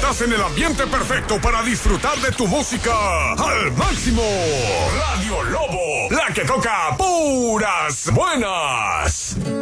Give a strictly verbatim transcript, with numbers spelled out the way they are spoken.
Estás en el ambiente perfecto para disfrutar de tu música al máximo. Radio Lobo, la que toca puras buenas.